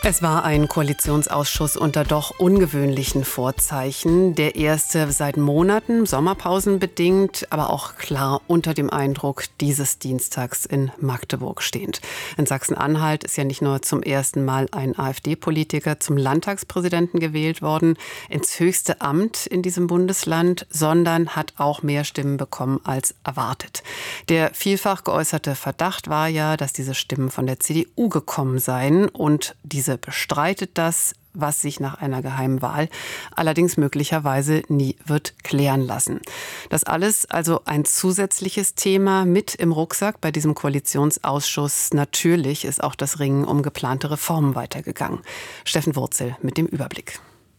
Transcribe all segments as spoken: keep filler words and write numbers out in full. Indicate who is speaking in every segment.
Speaker 1: Es war ein Koalitionsausschuss unter doch ungewöhnlichen Vorzeichen. Der erste seit Monaten, Sommerpausen bedingt, aber auch klar unter dem Eindruck dieses Dienstags in Magdeburg stehend. In Sachsen-Anhalt ist ja nicht nur zum ersten Mal ein AfD-Politiker zum Landtagspräsidenten gewählt worden, ins höchste Amt in diesem Bundesland, sondern hat auch mehr Stimmen bekommen als erwartet. Der vielfach geäußerte Verdacht war ja, dass diese Stimmen von der C D U gekommen seien, und diese bestreitet das, was sich nach einer geheimen Wahl allerdings möglicherweise nie wird klären lassen. Das alles also ein zusätzliches Thema mit im Rucksack bei diesem Koalitionsausschuss. Natürlich ist auch das Ringen um geplante Reformen weitergegangen. Steffen Wurzel mit dem Überblick.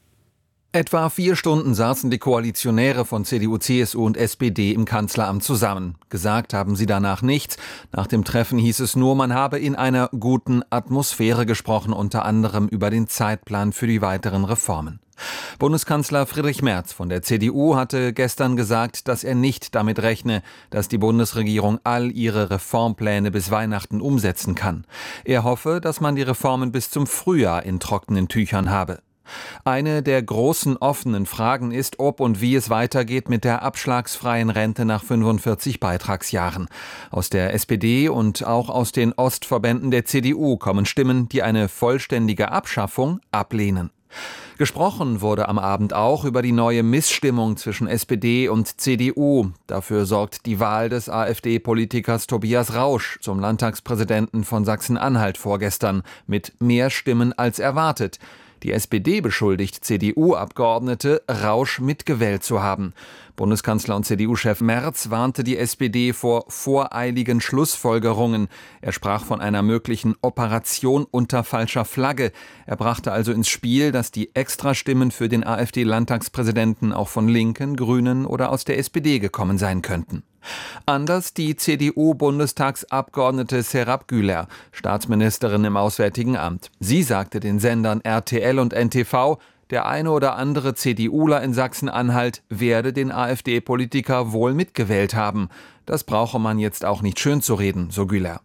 Speaker 2: Etwa vier Stunden saßen die Koalitionäre von C D U, C S U und S P D im Kanzleramt zusammen. Gesagt haben sie danach nichts. Nach dem Treffen hieß es nur, man habe in einer guten Atmosphäre gesprochen, unter anderem über den Zeitplan für die weiteren Reformen. Bundeskanzler Friedrich Merz von der C D U hatte gestern gesagt, dass er nicht damit rechne, dass die Bundesregierung all ihre Reformpläne bis Weihnachten umsetzen kann. Er hoffe, dass man die Reformen bis zum Frühjahr in trockenen Tüchern habe. Eine der großen offenen Fragen ist, ob und wie es weitergeht mit der abschlagsfreien Rente nach fünfundvierzig Beitragsjahren. Aus der S P D und auch aus den Ostverbänden der C D U kommen Stimmen, die eine vollständige Abschaffung ablehnen. Gesprochen wurde am Abend auch über die neue Missstimmung zwischen S P D und C D U. Dafür sorgt die Wahl des AfD-Politikers Tobias Rausch zum Landtagspräsidenten von Sachsen-Anhalt vorgestern mit mehr Stimmen als erwartet. Die S P D beschuldigt C D U-Abgeordnete, Rausch mitgewählt zu haben. Bundeskanzler und C D U-Chef Merz warnte die S P D vor voreiligen Schlussfolgerungen. Er sprach von einer möglichen Operation unter falscher Flagge. Er brachte also ins Spiel, dass die Extrastimmen für den AfD-Landtagspräsidenten auch von Linken, Grünen oder aus der S P D gekommen sein könnten. Anders die C D U-Bundestagsabgeordnete Serap Güler, Staatsministerin im Auswärtigen Amt. Sie sagte den Sendern R T L und N T V, der eine oder andere CDUler in Sachsen-Anhalt werde den AfD-Politiker wohl mitgewählt haben. Das brauche man jetzt auch nicht schön zu reden, so Güler.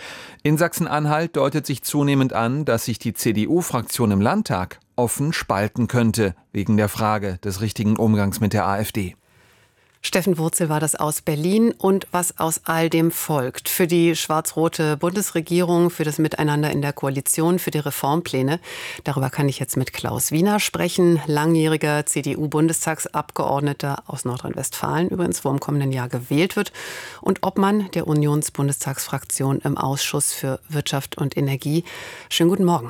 Speaker 2: In Sachsen-Anhalt deutet sich zunehmend an, dass sich die C D U-Fraktion im Landtag offen spalten könnte, wegen der Frage des richtigen Umgangs mit der AfD.
Speaker 1: Steffen Wurzel war das aus Berlin. Und was aus all dem folgt für die schwarz-rote Bundesregierung, für das Miteinander in der Koalition, für die Reformpläne, darüber kann ich jetzt mit Klaus Wiener sprechen, langjähriger C D U-Bundestagsabgeordneter aus Nordrhein-Westfalen, übrigens, wo im kommenden Jahr gewählt wird, und Obmann der Unionsbundestagsfraktion im Ausschuss für Wirtschaft und Energie. Schönen guten Morgen.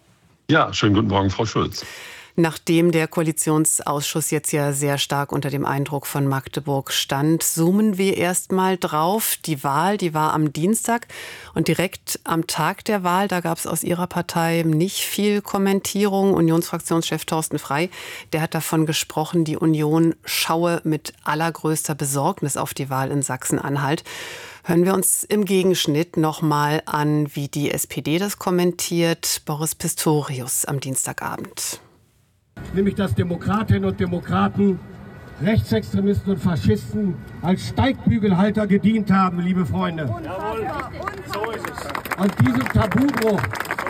Speaker 3: Ja, schönen guten Morgen, Frau Schulz.
Speaker 1: Nachdem der Koalitionsausschuss jetzt ja sehr stark unter dem Eindruck von Magdeburg stand, zoomen wir erst mal drauf. Die Wahl, die war am Dienstag, und direkt am Tag der Wahl, da gab es aus Ihrer Partei nicht viel Kommentierung. Unionsfraktionschef Thorsten Frey, der hat davon gesprochen, die Union schaue mit allergrößter Besorgnis auf die Wahl in Sachsen-Anhalt. Hören wir uns im Gegenschnitt noch mal an, wie die S P D das kommentiert. Boris Pistorius am Dienstagabend.
Speaker 4: Nämlich dass Demokratinnen und Demokraten, Rechtsextremisten und Faschisten als Steigbügelhalter gedient haben, liebe Freunde.
Speaker 5: Jawohl, so ist es.
Speaker 4: Und diesem Tabubruch,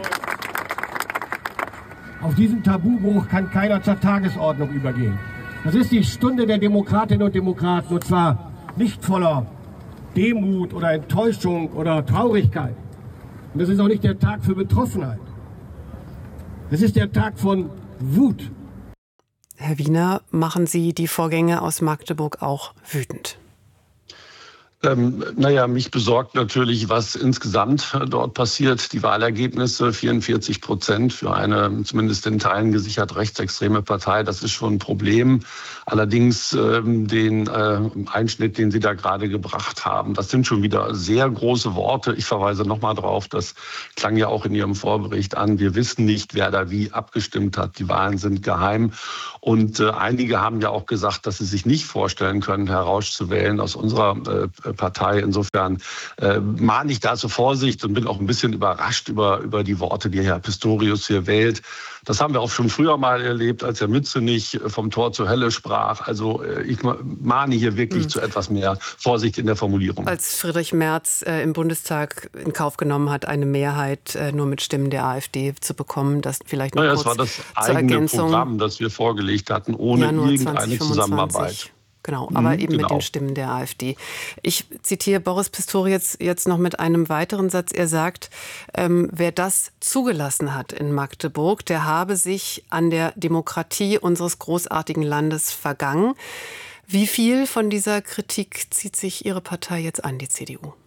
Speaker 4: auf diesem Tabubruch kann keiner zur Tagesordnung übergehen. Das ist die Stunde der Demokratinnen und Demokraten, und zwar nicht voller Demut oder Enttäuschung oder Traurigkeit. Und das ist auch nicht der Tag für Betroffenheit. Es ist der Tag von Wut.
Speaker 1: Herr Wiener, machen Sie die Vorgänge aus Magdeburg auch wütend?
Speaker 3: Ähm, naja, mich besorgt natürlich, was insgesamt dort passiert. Die Wahlergebnisse, vierundvierzig Prozent für eine zumindest in Teilen gesichert rechtsextreme Partei, das ist schon ein Problem. Allerdings ähm, den äh, Einschnitt, den Sie da gerade gebracht haben, das sind schon wieder sehr große Worte. Ich verweise nochmal drauf, das klang ja auch in Ihrem Vorbericht an. Wir wissen nicht, wer da wie abgestimmt hat. Die Wahlen sind geheim. Und äh, einige haben ja auch gesagt, dass sie sich nicht vorstellen können, Herr Rausch zu wählen. Aus unserer äh, Partei. Insofern äh, mahne ich da zur Vorsicht und bin auch ein bisschen überrascht über, über die Worte, die Herr Pistorius hier wählt. Das haben wir auch schon früher mal erlebt, als Herr Mützenich vom Tor zur Hölle sprach. Also ich mahne hier wirklich mhm. zu etwas mehr Vorsicht in der Formulierung.
Speaker 1: Als Friedrich Merz äh, im Bundestag in Kauf genommen hat, eine Mehrheit äh, nur mit Stimmen der AfD zu bekommen, das vielleicht noch
Speaker 3: naja,
Speaker 1: kurz
Speaker 3: das war das
Speaker 1: zur
Speaker 3: eigene
Speaker 1: Ergänzung.
Speaker 3: Programm, das wir vorgelegt hatten, ohne
Speaker 1: Januar
Speaker 3: irgendeine Zusammenarbeit.
Speaker 1: Genau, aber
Speaker 3: Mhm,
Speaker 1: eben
Speaker 3: genau.
Speaker 1: mit den Stimmen der AfD. Ich zitiere Boris Pistorius jetzt noch mit einem weiteren Satz. Er sagt, ähm, wer das zugelassen hat in Magdeburg, der habe sich an der Demokratie unseres großartigen Landes vergangen. Wie viel von dieser Kritik zieht sich Ihre Partei jetzt an, die C D U?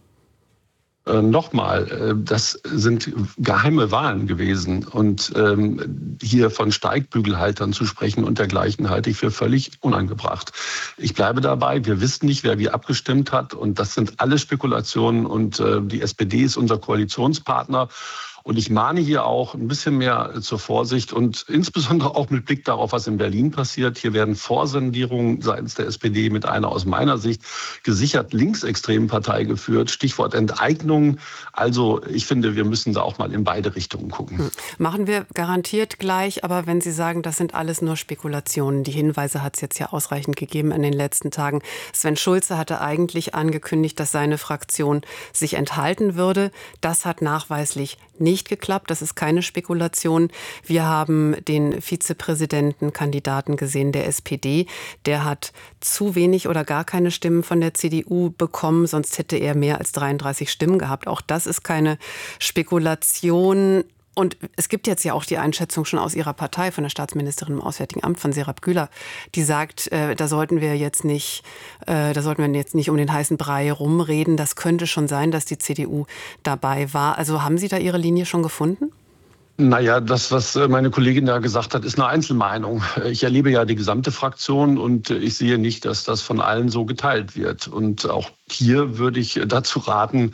Speaker 3: Äh, Nochmal, äh, das sind geheime Wahlen gewesen und ähm, hier von Steigbügelhaltern zu sprechen und dergleichen halte ich für völlig unangebracht. Ich bleibe dabei, wir wissen nicht, wer wie abgestimmt hat und das sind alles Spekulationen und äh, die S P D ist unser Koalitionspartner. Und ich mahne hier auch ein bisschen mehr zur Vorsicht und insbesondere auch mit Blick darauf, was in Berlin passiert. Hier werden Vorsendierungen seitens der S P D mit einer aus meiner Sicht gesichert linksextremen Partei geführt. Stichwort Enteignung. Also ich finde, wir müssen da auch mal in beide Richtungen gucken.
Speaker 1: Machen wir garantiert gleich. Aber wenn Sie sagen, das sind alles nur Spekulationen, die Hinweise hat es jetzt ja ausreichend gegeben in den letzten Tagen. Sven Schulze hatte eigentlich angekündigt, dass seine Fraktion sich enthalten würde. Das hat nachweislich nicht Nicht geklappt. Das ist keine Spekulation. Wir haben den Vizepräsidentenkandidaten gesehen, der S P D. Der hat zu wenig oder gar keine Stimmen von der C D U bekommen. Sonst hätte er mehr als dreiunddreißig Stimmen gehabt. Auch das ist keine Spekulation. Und es gibt jetzt ja auch die Einschätzung schon aus Ihrer Partei, von der Staatsministerin im Auswärtigen Amt, von Serap Güler, die sagt, äh, da sollten wir jetzt nicht, äh, da sollten wir jetzt nicht um den heißen Brei rumreden. Das könnte schon sein, dass die C D U dabei war. Also haben Sie da Ihre Linie schon gefunden?
Speaker 3: Naja, das, was meine Kollegin da gesagt hat, ist eine Einzelmeinung. Ich erlebe ja die gesamte Fraktion und ich sehe nicht, dass das von allen so geteilt wird. Und auch hier würde ich dazu raten,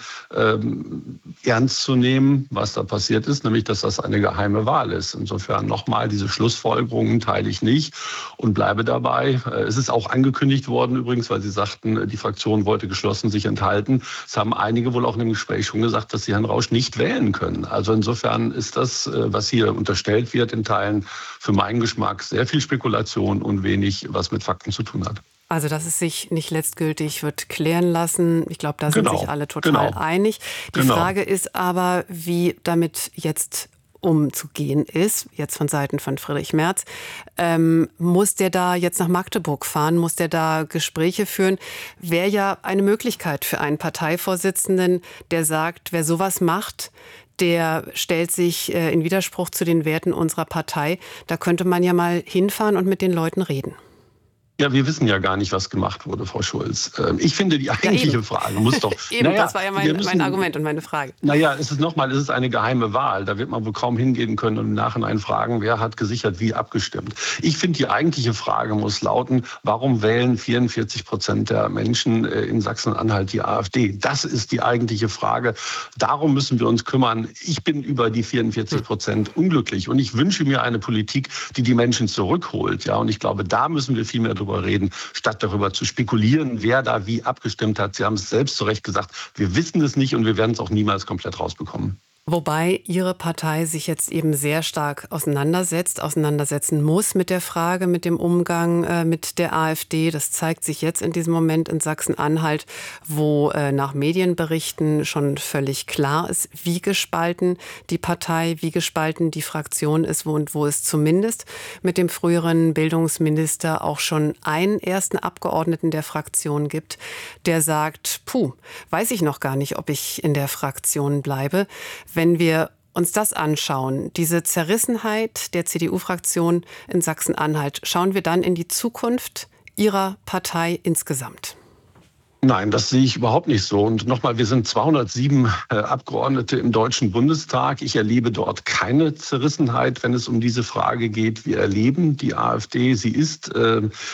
Speaker 3: ähm, ernst zu nehmen, was da passiert ist, nämlich, dass das eine geheime Wahl ist. Insofern nochmal, diese Schlussfolgerungen teile ich nicht und bleibe dabei. Es ist auch angekündigt worden übrigens, weil Sie sagten, die Fraktion wollte geschlossen sich enthalten. Es haben einige wohl auch in dem Gespräch schon gesagt, dass sie Herrn Rausch nicht wählen können. Also insofern ist das, was hier unterstellt wird, in Teilen für meinen Geschmack sehr viel Spekulation und wenig, was mit Fakten zu tun hat.
Speaker 1: Also, dass es sich nicht letztgültig wird klären lassen. Ich glaube, da sind
Speaker 3: genau.
Speaker 1: sich alle total
Speaker 3: genau.
Speaker 1: einig. Die
Speaker 3: genau.
Speaker 1: Frage ist aber, wie damit jetzt umzugehen ist, jetzt von Seiten von Friedrich Merz. Ähm, muss der da jetzt nach Magdeburg fahren? Muss der da Gespräche führen? Wäre ja eine Möglichkeit für einen Parteivorsitzenden, der sagt, wer sowas macht, der stellt sich äh, in Widerspruch zu den Werten unserer Partei. Da könnte man ja mal hinfahren und mit den Leuten reden.
Speaker 3: Ja, wir wissen ja gar nicht, was gemacht wurde, Frau Schulz. Ich finde, die eigentliche
Speaker 1: ja,
Speaker 3: Frage muss doch...
Speaker 1: eben, naja, das war ja mein, müssen, mein Argument und meine Frage.
Speaker 3: Naja, es ist nochmal, es ist eine geheime Wahl. Da wird man wohl kaum hingehen können und im Nachhinein fragen, wer hat gesichert wie abgestimmt. Ich finde, die eigentliche Frage muss lauten, warum wählen vierundvierzig Prozent der Menschen in Sachsen-Anhalt die AfD? Das ist die eigentliche Frage. Darum müssen wir uns kümmern. Ich bin über die vierundvierzig Prozent unglücklich und ich wünsche mir eine Politik, die die Menschen zurückholt. Ja, und ich glaube, da müssen wir viel mehr drüber reden, statt darüber zu spekulieren, wer da wie abgestimmt hat. Sie haben es selbst zu Recht gesagt, wir wissen es nicht und wir werden es auch niemals komplett rausbekommen.
Speaker 1: Wobei Ihre Partei sich jetzt eben sehr stark auseinandersetzt, auseinandersetzen muss mit der Frage, mit dem Umgang äh, mit der AfD. Das zeigt sich jetzt in diesem Moment in Sachsen-Anhalt, wo äh, nach Medienberichten schon völlig klar ist, wie gespalten die Partei, wie gespalten die Fraktion ist und wo es zumindest mit dem früheren Bildungsminister auch schon einen ersten Abgeordneten der Fraktion gibt, der sagt, puh, weiß ich noch gar nicht, ob ich in der Fraktion bleibe. Wenn wir uns das anschauen, diese Zerrissenheit der C D U-Fraktion in Sachsen-Anhalt, schauen wir dann in die Zukunft Ihrer Partei insgesamt?
Speaker 3: Nein, das sehe ich überhaupt nicht so. Und nochmal, wir sind zweihundertsieben äh, Abgeordnete im Deutschen Bundestag. Ich erlebe dort keine Zerrissenheit, wenn es um diese Frage geht. Wir erleben die AfD, sie ist... Äh,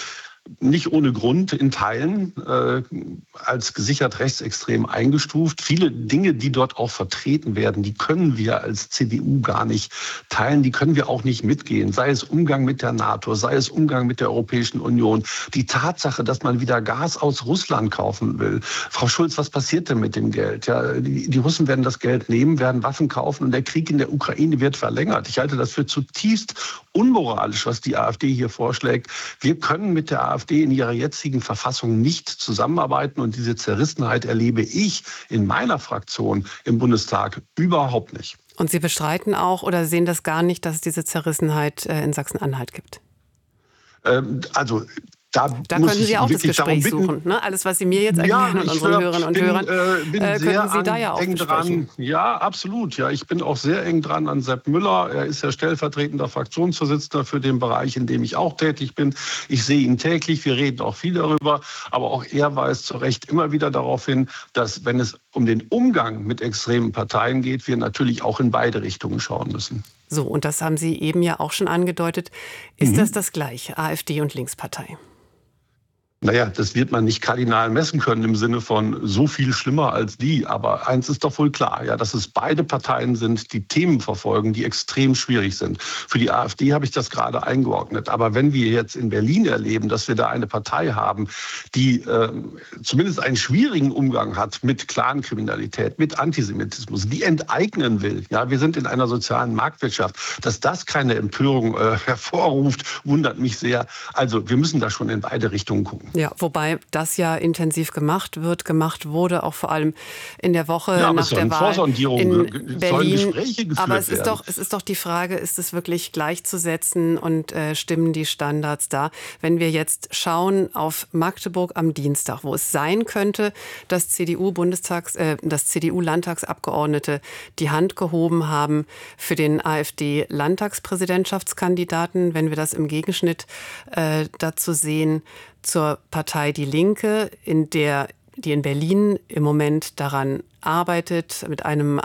Speaker 3: nicht ohne Grund in Teilen äh, als gesichert rechtsextrem eingestuft. Viele Dinge, die dort auch vertreten werden, die können wir als C D U gar nicht teilen, die können wir auch nicht mitgehen. Sei es Umgang mit der NATO, sei es Umgang mit der Europäischen Union. Die Tatsache, dass man wieder Gas aus Russland kaufen will. Frau Schulz, was passiert denn mit dem Geld? Ja, die, die Russen werden das Geld nehmen, werden Waffen kaufen und der Krieg in der Ukraine wird verlängert. Ich halte das für zutiefst unmoralisch, was die AfD hier vorschlägt. Wir können mit der AfD in ihrer jetzigen Verfassung nicht zusammenarbeiten und diese Zerrissenheit erlebe ich in meiner Fraktion im Bundestag überhaupt nicht.
Speaker 1: Und Sie bestreiten auch oder sehen das gar nicht, dass es diese Zerrissenheit in Sachsen-Anhalt gibt?
Speaker 3: Ähm, also Da,
Speaker 1: da können Sie auch das Gespräch suchen. Ne? Alles, was Sie mir jetzt erklären
Speaker 3: ja,
Speaker 1: und unseren Hörerinnen und
Speaker 3: bin,
Speaker 1: Hörern,
Speaker 3: äh, bin
Speaker 1: äh,
Speaker 3: sehr
Speaker 1: können Sie da ja auch
Speaker 3: eng
Speaker 1: besprechen.
Speaker 3: Dran. Ja, absolut. Ja, ich bin auch sehr eng dran an Sepp Müller. Er ist ja stellvertretender Fraktionsvorsitzender für den Bereich, in dem ich auch tätig bin. Ich sehe ihn täglich. Wir reden auch viel darüber. Aber auch er weist zu Recht immer wieder darauf hin, dass, wenn es um den Umgang mit extremen Parteien geht, wir natürlich auch in beide Richtungen schauen müssen.
Speaker 1: So, und das haben Sie eben ja auch schon angedeutet. Ist
Speaker 3: Mhm.
Speaker 1: das das Gleiche, AfD und Linkspartei?
Speaker 3: Naja, das wird man nicht kardinal messen können im Sinne von so viel schlimmer als die. Aber eins ist doch wohl klar, ja, dass es beide Parteien sind, die Themen verfolgen, die extrem schwierig sind. Für die AfD habe ich das gerade eingeordnet. Aber wenn wir jetzt in Berlin erleben, dass wir da eine Partei haben, die äh, zumindest einen schwierigen Umgang hat mit Clankriminalität, mit Antisemitismus, die enteignen will. Ja, wir sind in einer sozialen Marktwirtschaft. Dass das keine Empörung äh, hervorruft, wundert mich sehr. Also wir müssen da schon in beide Richtungen gucken.
Speaker 1: Ja, wobei das ja intensiv gemacht wird, gemacht wurde, auch vor allem in der Woche
Speaker 3: ja,
Speaker 1: nach der Wahl in Berlin. Aber es ist, doch, es ist doch die Frage, ist es wirklich gleichzusetzen und äh, stimmen die Standards da? Wenn wir jetzt schauen auf Magdeburg am Dienstag, wo es sein könnte, dass C D U-Bundestags, äh, dass C D U-Landtagsabgeordnete die Hand gehoben haben für den AfD-Landtagspräsidentschaftskandidaten, wenn wir das im Gegenschnitt äh, dazu sehen, zur Partei Die Linke, in der, die in Berlin im Moment daran arbeitet, mit einem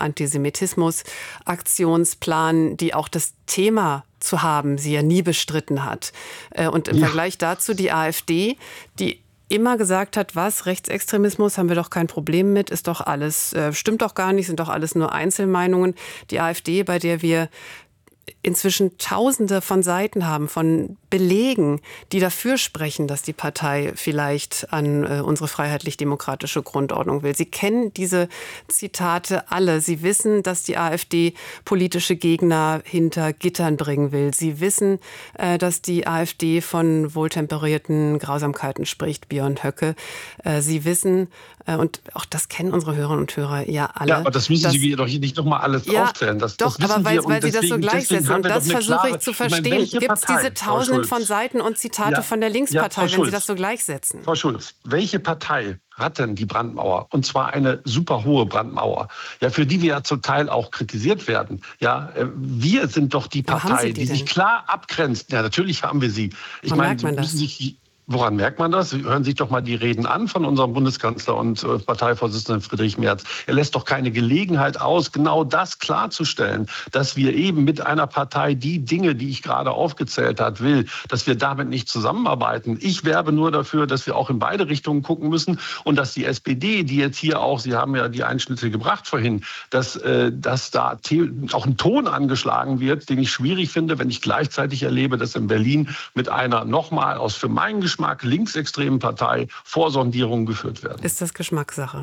Speaker 1: Antisemitismus-Aktionsplan, die auch das Thema zu haben, sie ja nie bestritten hat. Und im ja. Vergleich dazu die AfD, die immer gesagt hat, was, Rechtsextremismus, haben wir doch kein Problem mit, ist doch alles, äh, stimmt doch gar nicht, sind doch alles nur Einzelmeinungen. Die AfD, bei der wir inzwischen Tausende von Seiten haben, von Belegen, die dafür sprechen, dass die Partei vielleicht an äh, unsere freiheitlich-demokratische Grundordnung will. Sie kennen diese Zitate alle. Sie wissen, dass die AfD politische Gegner hinter Gittern bringen will. Sie wissen, äh, dass die AfD von wohltemperierten Grausamkeiten spricht, Björn Höcke. Äh, Sie wissen, äh, und auch das kennen unsere Hörerinnen und Hörer ja alle.
Speaker 3: Ja, aber das müssen dass, Sie doch nicht nochmal alles ja, aufzählen. Das,
Speaker 1: doch,
Speaker 3: das
Speaker 1: aber weil, weil Sie
Speaker 3: deswegen,
Speaker 1: das so gleichsetzen. Und das versuche
Speaker 3: klare,
Speaker 1: ich zu verstehen.
Speaker 3: Ich meine,
Speaker 1: gibt es diese Tausenden von Seiten und Zitate ja, von der Linkspartei, ja, wenn Sie das so gleichsetzen?
Speaker 3: Frau Schulz, welche Partei hat denn die Brandmauer? Und zwar eine super hohe Brandmauer, ja, für die wir ja zum Teil auch kritisiert werden. Ja, wir sind doch die Partei, die, die sich klar abgrenzt. Ja, natürlich haben wir sie. Ich meine, Sie müssen sich... Woran merkt man das? Sie hören sich doch mal die Reden an von unserem Bundeskanzler und äh, Parteivorsitzenden Friedrich Merz. Er lässt doch keine Gelegenheit aus, genau das klarzustellen, dass wir eben mit einer Partei die Dinge, die ich gerade aufgezählt habe, will, dass wir damit nicht zusammenarbeiten. Ich werbe nur dafür, dass wir auch in beide Richtungen gucken müssen und dass die S P D, die jetzt hier auch, Sie haben ja die Einschnitte gebracht vorhin, dass, äh, dass da auch ein Ton angeschlagen wird, den ich schwierig finde, wenn ich gleichzeitig erlebe, dass in Berlin mit einer nochmal aus für meinen Geschmack linksextremen Partei Vorsondierungen geführt werden.
Speaker 1: Ist das Geschmackssache?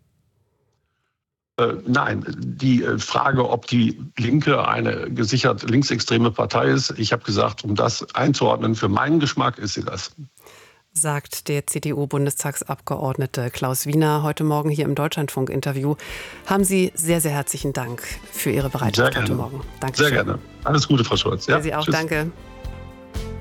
Speaker 3: Äh, nein, die Frage, ob die Linke eine gesichert linksextreme Partei ist, ich habe gesagt, um das einzuordnen, für meinen Geschmack ist sie das.
Speaker 1: Sagt der C D U-Bundestagsabgeordnete Klaus Wiener heute Morgen hier im Deutschlandfunk-Interview. Haben Sie sehr, sehr herzlichen Dank für Ihre Bereitschaft heute Morgen. Dankeschön.
Speaker 3: Sehr gerne. Alles Gute, Frau Schulz.
Speaker 1: Ja, Sie auch. Tschüss. Danke.